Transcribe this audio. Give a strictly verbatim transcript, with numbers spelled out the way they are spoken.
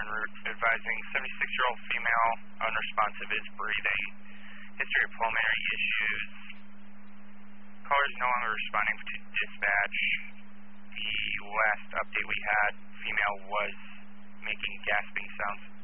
en route advising seventy-six-year-old female, unresponsive, is breathing. History of pulmonary issues. Caller is no longer responding to dispatch. The last update we had, female was making gasping sounds.